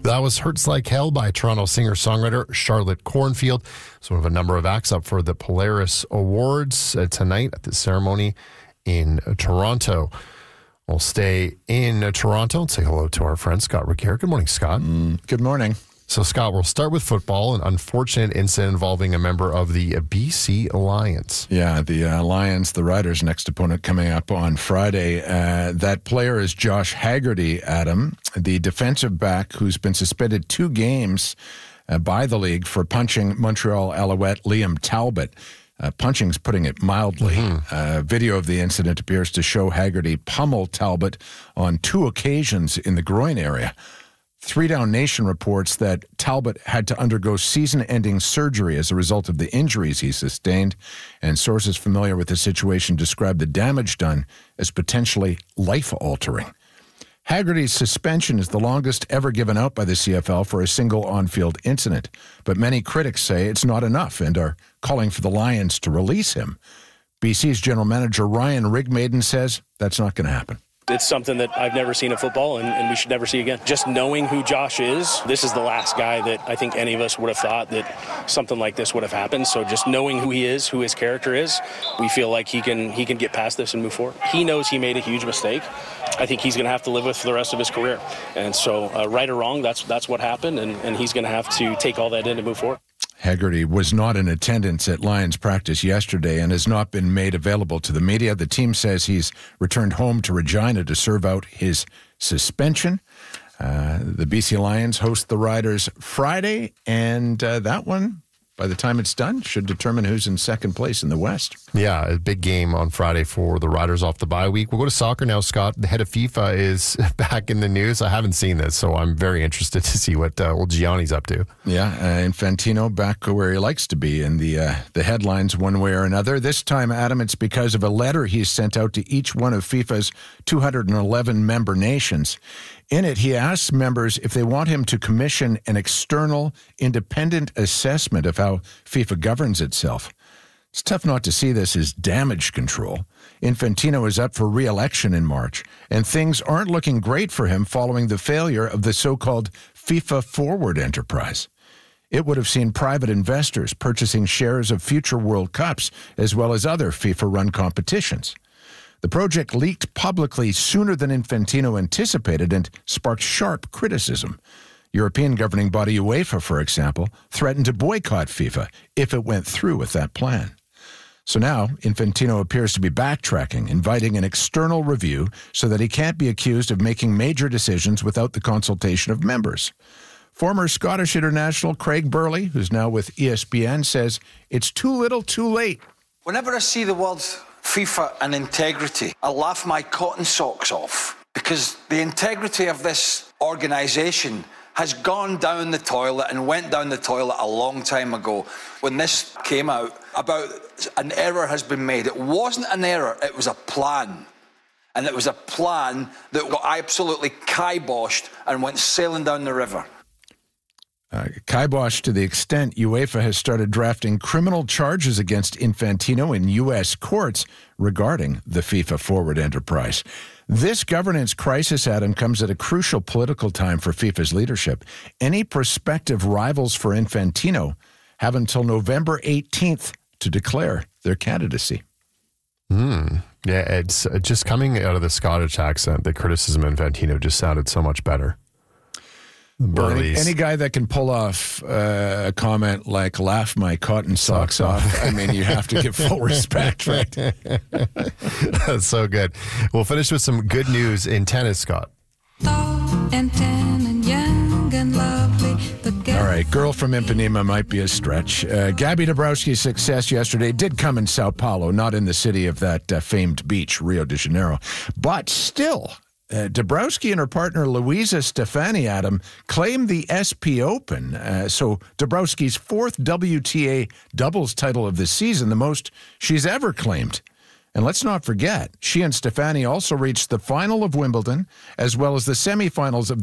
That was Hurts Like Hell by Toronto singer-songwriter Charlotte Cornfield. It's one of a number of acts up for the Polaris Awards tonight at the ceremony in Toronto. We'll stay in Toronto and say hello to our friend Scott Ricciard. Good morning, Scott. Good morning. So, Scott, we'll start with football. An unfortunate incident involving a member of the BC Lions. Yeah, the Lions, the Riders' next opponent coming up on Friday. That player is Josh Haggerty, Adam, the defensive back who's been suspended 2 games by the league for punching Montreal Alouette Liam Talbot. Punching's putting it mildly. Video of the incident appears to show Haggerty pummel Talbot on 2 occasions in the groin area. 3 Down Nation reports that Talbot had to undergo season-ending surgery as a result of the injuries he sustained, and sources familiar with the situation describe the damage done as potentially life-altering. Haggerty's suspension is the longest ever given out by the CFL for a single on-field incident, but many critics say it's not enough and are calling for the Lions to release him. BC's general manager Ryan Rigmaiden says that's not going to happen. It's something that I've never seen in football and we should never see again. Just knowing who Josh is, this is the last guy that I think any of us would have thought that something like this would have happened. So just knowing who he is, who his character is, we feel like he can get past this and move forward. He knows he made a huge mistake. I think he's going to have to live with for the rest of his career. And so right or wrong, that's what happened, and he's going to have to take all that in to move forward. Haggerty was not in attendance at Lions practice yesterday and has not been made available to the media. The team says he's returned home to Regina to serve out his suspension. The BC Lions host the Riders Friday, and that one, by the time it's done, should determine who's in second place in the West. Yeah, a big game on Friday for the Riders off the bye week. We'll go to soccer now, Scott. The head of FIFA is back in the news. I haven't seen this, so I'm very interested to see what Gianni's up to. Yeah, Infantino back where he likes to be in the headlines one way or another. This time, Adam, it's because of a letter he's sent out to each one of FIFA's 211 member nations. In it, he asks members if they want him to commission an external, independent assessment of how FIFA governs itself. It's tough not to see this as damage control. Infantino is up for re-election in March, and things aren't looking great for him following the failure of the so-called FIFA Forward enterprise. It would have seen private investors purchasing shares of future World Cups as well as other FIFA-run competitions. The project leaked publicly sooner than Infantino anticipated and sparked sharp criticism. European governing body UEFA, for example, threatened to boycott FIFA if it went through with that plan. So now, Infantino appears to be backtracking, inviting an external review so that he can't be accused of making major decisions without the consultation of members. Former Scottish international Craig Burley, who's now with ESPN, says it's too little too late. Whenever I see the words FIFA and integrity, I laugh my cotton socks off, because the integrity of this organisation has gone down the toilet and went down the toilet a long time ago. When this came out about an error has been made, it wasn't an error, it was a plan. And it was a plan that got absolutely kiboshed and went sailing down the river. Kibosh to the extent UEFA has started drafting criminal charges against Infantino in U.S. courts regarding the FIFA Forward enterprise. This governance crisis, Adam, comes at a crucial political time for FIFA's leadership. Any prospective rivals for Infantino have until November 18th to declare their candidacy. Yeah, it's just coming out of the Scottish accent. The criticism of Infantino just sounded so much better. Well, any guy that can pull off a comment like "laugh my cotton socks off," I mean, you have to give full respect, right? That's so good. We'll finish with some good news in tennis, Scott. All right, girl from Ipanema might be a stretch. Gabby Dabrowski's success yesterday did come in Sao Paulo, not in the city of that famed beach, Rio de Janeiro, but still. Dabrowski and her partner Luisa Stefani, Adam, claimed the SP Open. So Dabrowski's 4th WTA doubles title of the season, the most she's ever claimed. And let's not forget, she and Stefani also reached the final of Wimbledon, as well as the semifinals of